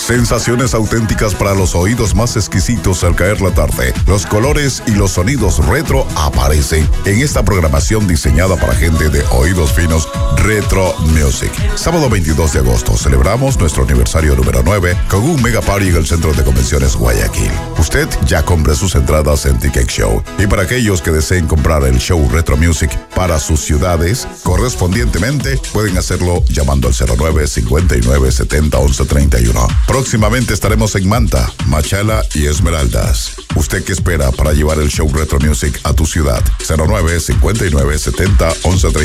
Sensaciones auténticas para los oídos más exquisitos al caer la tarde. Los colores y los sonidos retro aparecen en esta programación diseñada para gente de oídos finos, Retro Music. Sábado 22 de agosto celebramos nuestro aniversario número 9 con un mega party en el Centro de Convenciones Guayaquil. Usted ya compre sus entradas en Ticket Show. Y para aquellos que deseen comprar el show Retro Music para sus ciudades, correspondientemente pueden hacerlo llamando al 09 59 70 11 31. Próximamente estaremos en Manta, Machala y Esmeraldas. ¿Usted qué espera para llevar el show Retro Music a tu ciudad? 09 59 70 11 31.